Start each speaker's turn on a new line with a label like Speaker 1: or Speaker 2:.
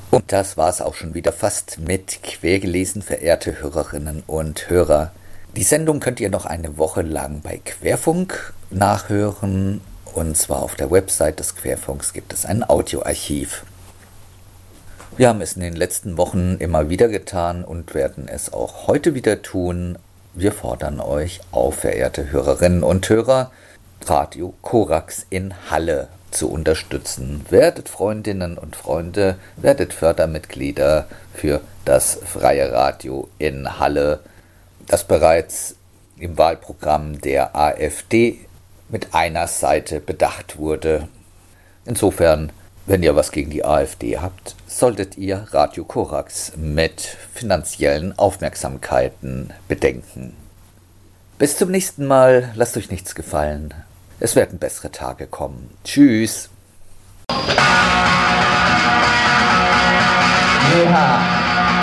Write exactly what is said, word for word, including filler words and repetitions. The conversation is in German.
Speaker 1: Und das war's auch schon wieder fast mit Quergelesen, verehrte Hörerinnen und Hörer. Die Sendung könnt ihr noch eine Woche lang bei Querfunk nachhören. Und zwar auf der Website des Querfunks gibt es ein Audioarchiv. Wir haben es in den letzten Wochen immer wieder getan und werden es auch heute wieder tun. Wir fordern euch auf, verehrte Hörerinnen und Hörer, Radio Korax in Halle zu unterstützen. Werdet Freundinnen und Freunde, werdet Fördermitglieder für das Freie Radio in Halle, das bereits im Wahlprogramm der AfD mit einer Seite bedacht wurde. Insofern, wenn ihr was gegen die AfD habt, solltet ihr Radio Korax mit finanziellen Aufmerksamkeiten bedenken. Bis zum nächsten Mal, lasst euch nichts gefallen. Es werden bessere Tage kommen. Tschüss.
Speaker 2: Ja.